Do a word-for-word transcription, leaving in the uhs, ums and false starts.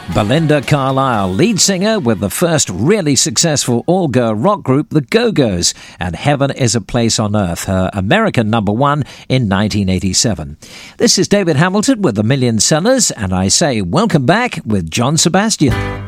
Belinda Carlisle, lead singer with the first really successful all-girl rock group, the Go-Go's, and Heaven is a Place on Earth, her American number one in nineteen eighty-seven. This is David Hamilton with The Million Sellers, and I say welcome back with John Sebastian.